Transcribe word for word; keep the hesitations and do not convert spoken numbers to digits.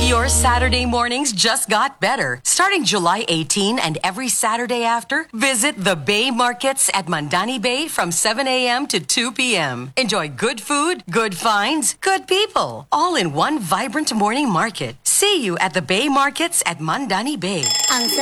Your Saturday mornings just got better. Starting July eighteenth and every Saturday after, visit the Bay Markets at Mandani Bay from seven a.m. to two p.m. Enjoy good food, good finds, good people, all in one vibrant morning market. See you at the Bay Markets at Mandani Bay. Ang